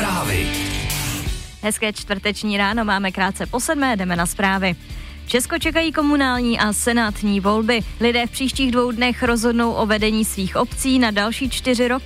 Zprávy. Hezké čtvrteční ráno, máme krátce po 7, jdeme na zprávy. Česko čekají komunální a senátní volby. Lidé v příštích 2 dnech rozhodnou o vedení svých obcí na další 4 roky.